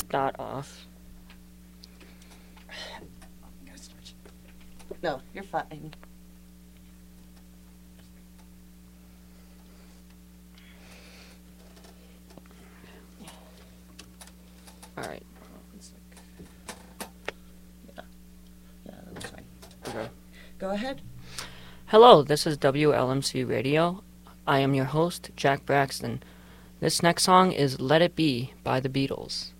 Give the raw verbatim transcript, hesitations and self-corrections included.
that off. No, you're fine. All right. Yeah, yeah, that's fine. Okay. Go ahead. Hello, this is W L M C Radio. I am your host, Jack Braxton. This next song is Let It Be by the Beatles.